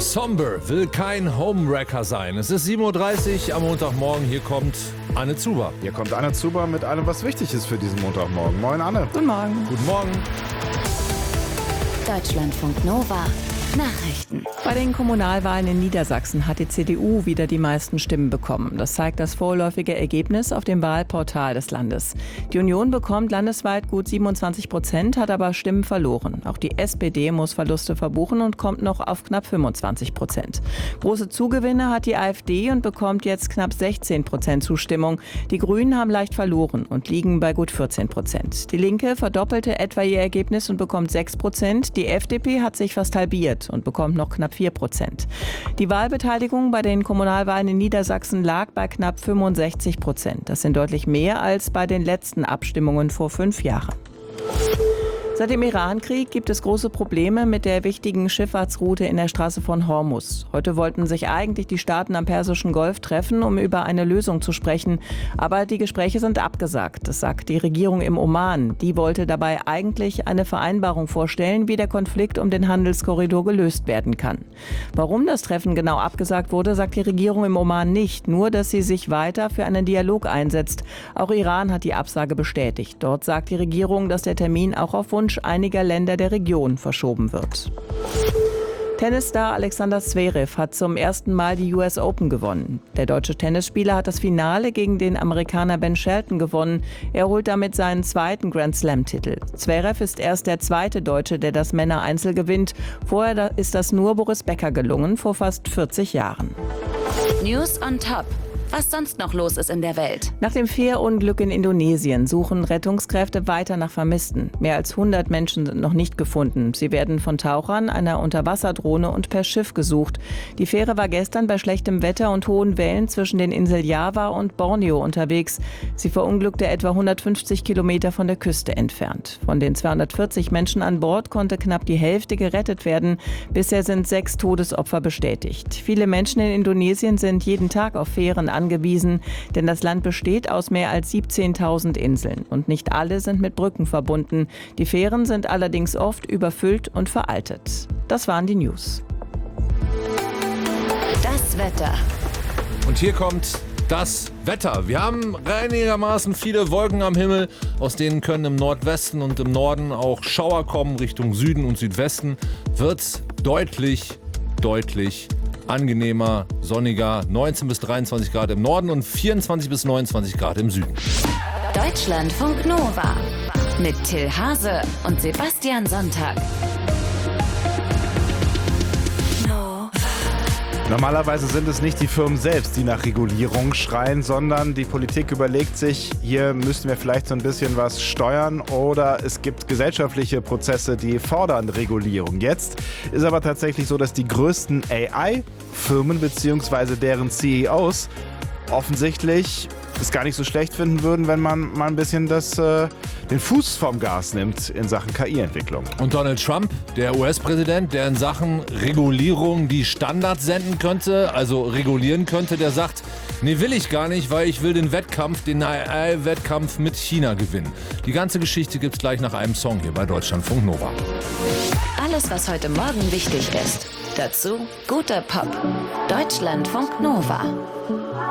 Somber will kein Homewrecker sein. Es ist 7:30 Uhr am Montagmorgen. Hier kommt Anne Zuber. Hier kommt Anne Zuber mit allem, was wichtig ist für diesen Montagmorgen. Moin, Anne. Guten Morgen. Guten Morgen. Deutschlandfunk Nova. Nachrichten. Bei den Kommunalwahlen in Niedersachsen hat die CDU wieder die meisten Stimmen bekommen. Das zeigt das vorläufige Ergebnis auf dem Wahlportal des Landes. Die Union bekommt landesweit gut 27%, hat aber Stimmen verloren. Auch die SPD muss Verluste verbuchen und kommt noch auf knapp 25%. Große Zugewinne hat die AfD und bekommt jetzt knapp 16% Zustimmung. Die Grünen haben leicht verloren und liegen bei gut 14%. Die Linke verdoppelte etwa ihr Ergebnis und bekommt 6%. Die FDP hat sich fast halbiert und bekommt noch knapp 4%. Die Wahlbeteiligung bei den Kommunalwahlen in Niedersachsen lag bei knapp 65%. Das sind deutlich mehr als bei den letzten Abstimmungen vor 5 Jahren. Seit dem Iran-Krieg gibt es große Probleme mit der wichtigen Schifffahrtsroute in der Straße von Hormuz. Heute wollten sich eigentlich die Staaten am Persischen Golf treffen, um über eine Lösung zu sprechen. Aber die Gespräche sind abgesagt. Das sagt die Regierung im Oman. Die wollte dabei eigentlich eine Vereinbarung vorstellen, wie der Konflikt um den Handelskorridor gelöst werden kann. Warum das Treffen genau abgesagt wurde, sagt die Regierung im Oman nicht. Nur, dass sie sich weiter für einen Dialog einsetzt. Auch Iran hat die Absage bestätigt. Dort sagt die Regierung, dass der Termin auch auf Wunsch einiger Länder der Region verschoben wird. Tennisstar Alexander Zverev hat zum ersten Mal die US Open gewonnen. Der deutsche Tennisspieler hat das Finale gegen den Amerikaner Ben Shelton gewonnen. Er holt damit seinen zweiten Grand-Slam-Titel. Zverev ist erst der zweite Deutsche, der das Männereinzel gewinnt. Vorher ist das nur Boris Becker gelungen, vor fast 40 Jahren. News on Top. Was sonst noch los ist in der Welt. Nach dem Fährunglück in Indonesien suchen Rettungskräfte weiter nach Vermissten. Mehr als 100 Menschen sind noch nicht gefunden. Sie werden von Tauchern, einer Unterwasserdrohne und per Schiff gesucht. Die Fähre war gestern bei schlechtem Wetter und hohen Wellen zwischen den Inseln Java und Borneo unterwegs. Sie verunglückte etwa 150 Kilometer von der Küste entfernt. Von den 240 Menschen an Bord konnte knapp die Hälfte gerettet werden. Bisher sind 6 Todesopfer bestätigt. Viele Menschen in Indonesien sind jeden Tag auf Fähren angewiesen, denn das Land besteht aus mehr als 17.000 Inseln und nicht alle sind mit Brücken verbunden. Die Fähren sind allerdings oft überfüllt und veraltet. Das waren die News. Das Wetter. Und hier kommt das Wetter. Wir haben einigermaßen viele Wolken am Himmel, aus denen können im Nordwesten und im Norden auch Schauer kommen. Richtung Süden und Südwesten wird's deutlich angenehmer, sonniger, 19 bis 23 Grad im Norden und 24 bis 29 Grad im Süden. Deutschlandfunk Nova mit Till Hase und Sebastian Sonntag. Normalerweise sind es nicht die Firmen selbst, die nach Regulierung schreien, sondern die Politik überlegt sich, hier müssten wir vielleicht so ein bisschen was steuern oder es gibt gesellschaftliche Prozesse, die fordern Regulierung. Jetzt ist aber tatsächlich so, dass die größten AI-Firmen bzw. deren CEOs offensichtlich es gar nicht so schlecht finden würden, wenn man mal ein bisschen den Fuß vom Gas nimmt in Sachen KI-Entwicklung. Und Donald Trump, der US-Präsident, der in Sachen Regulierung die Standards senden könnte, also regulieren könnte, der sagt, nee, will ich gar nicht, weil ich will den AI-Wettkampf mit China gewinnen. Die ganze Geschichte gibt's gleich nach einem Song hier bei Deutschlandfunk Nova. Alles, was heute Morgen wichtig ist. Dazu guter Pop. Deutschlandfunk Nova.